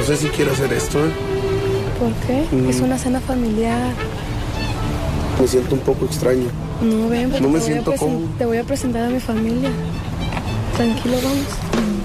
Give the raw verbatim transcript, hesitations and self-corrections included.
No sé si quiero hacer esto, ¿eh? ¿Por qué? Mm. Es una cena familiar. Me siento un poco extraño. No, ven, porque No me te, voy a siento presen- cómodo. te voy a presentar a mi familia. Tranquilo, vamos.